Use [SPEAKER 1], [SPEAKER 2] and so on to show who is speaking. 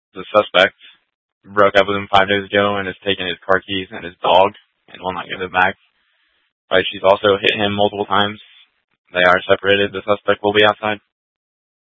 [SPEAKER 1] The suspect broke up with him 5 days ago and has taken his car keys and his dog and will not give them back. She's also hit him multiple times. They are separated. The suspect will be outside.